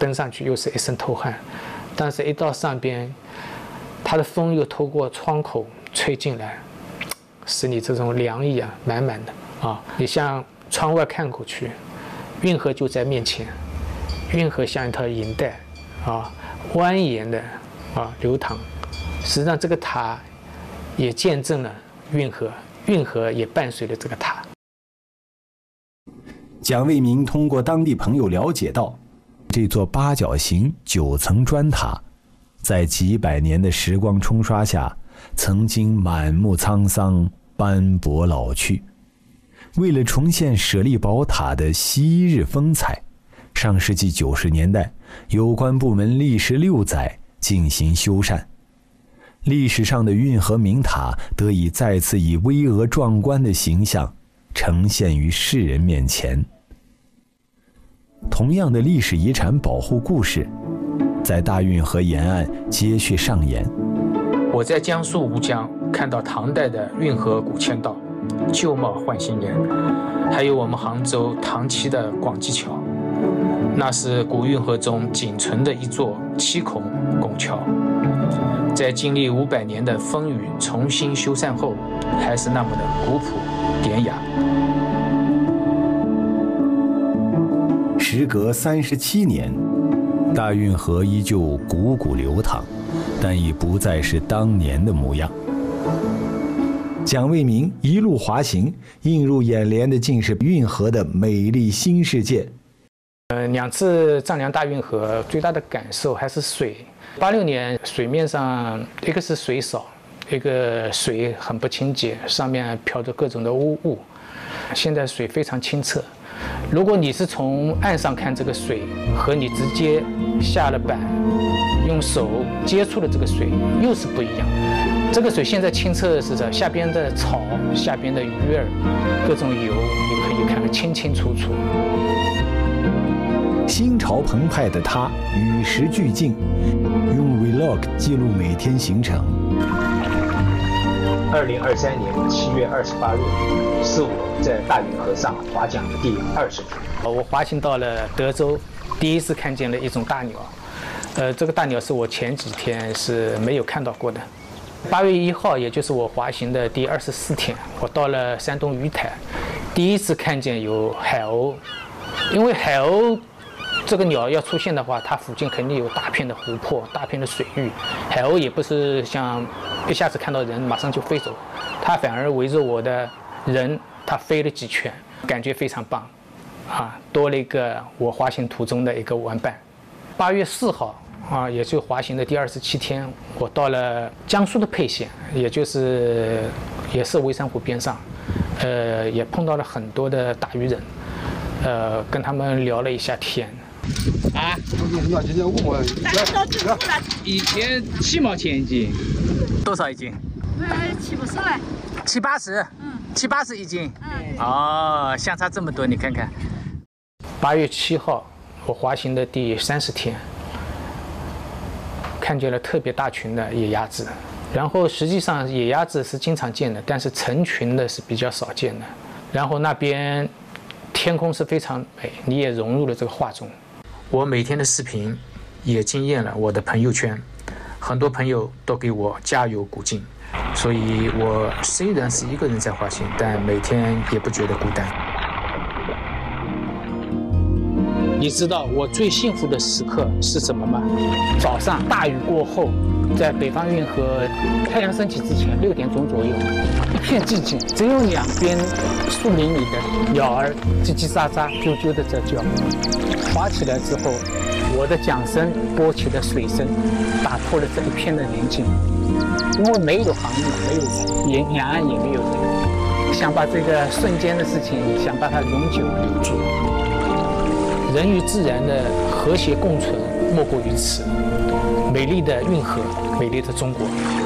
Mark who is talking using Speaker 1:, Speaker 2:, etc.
Speaker 1: 登上去又是一身透汗，但是一到上边，它的风又透过窗口吹进来，使你这种凉意啊满满的啊！你向窗外看过去，运河就在面前，运河像一条银带啊，蜿蜒的啊流淌。实际上，这个塔也见证了运河，运河也伴随了这个塔。
Speaker 2: 蒋卫民通过当地朋友了解到，这座八角形9层砖塔，在几百年的时光冲刷下，曾经满目沧桑，斑驳老去。为了重现舍利宝塔的昔日风采，上世纪90年代，有关部门历时6载进行修缮。历史上的运河名塔得以再次以巍峨壮观的形象呈现于世人面前。同样的历史遗产保护故事，在大运河沿岸接续上演。
Speaker 1: 我在江苏吴江看到唐代的运河古签道，旧貌换新颜，还有我们杭州唐期的广济桥，那是古运河中仅存的一座7孔拱桥。在经历500年的风雨重新修缮后，还是那么的古朴典雅。
Speaker 2: 时隔37年，大运河依旧汩汩流淌，但已不再是当年的模样。蒋卫民一路滑行，映入眼帘的竟是运河的美丽新世界。
Speaker 1: 2次丈量大运河，最大的感受还是水。86年水面上，一个是水少，一个水很不清洁，上面飘着各种的污物。现在水非常清澈，如果你是从岸上看这个水，和你直接下了板用手接触的这个水又是不一样。这个水现在清澈的是下边的草、下边的鱼儿、各种油，你可以看得清清楚楚。
Speaker 2: 心潮澎湃的他与时俱进，用 vlog 记录每天行程。
Speaker 3: 2023年7月28日，是我在大运河上划桨的第20天。
Speaker 1: 我滑行到了德州，第一次看见了一种大鸟。这个大鸟是我前几天是没有看到过的。8月1号，也就是我滑行的第24天，我到了山东鱼台，第一次看见有海鸥。因为海鸥这个鸟要出现的话，它附近肯定有大片的湖泊、大片的水域。海鸥也不是像一下子看到人马上就飞走，它反而围着我的人，它飞了几圈，感觉非常棒，啊，多了一个我滑行途中的一个玩伴。8月4号啊，也就滑行的第27天，我到了江苏的沛县，也是微山湖边上，也碰到了很多的打鱼人，跟他们聊了一下天。啊！以前7毛钱一斤，多少一斤
Speaker 4: ？7、50嘞。
Speaker 1: 7、80。7、80一斤。哦，相差这么多，你看看。8月7号，我滑行的第30天，看见了特别大群的野鸭子。然后实际上野鸭子是经常见的，但是成群的是比较少见的。然后那边天空是非常美，你也融入了这个画中。我每天的视频也惊艳了我的朋友圈，很多朋友都给我加油鼓劲，所以我虽然是一个人在滑行，但每天也不觉得孤单。你知道我最幸福的时刻是什么吗？早上大雨过后，在北方运河太阳升起之前6点钟左右，一片寂静，只有两边树林里的鸟儿叽叽喳喳、啾啾的在叫。滑起来之后，我的桨声拨起的水声，打破了这一片的宁静。因为没有航路，没有人，沿岸也没有人，想把这个瞬间的事情，想把它永久留住。人与自然的和谐共存，莫过于此。美丽的运河，美丽的中国。